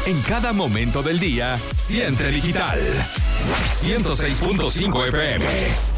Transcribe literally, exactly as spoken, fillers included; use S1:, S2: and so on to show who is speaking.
S1: En cada momento del día, siente digital. ciento seis punto cinco F M.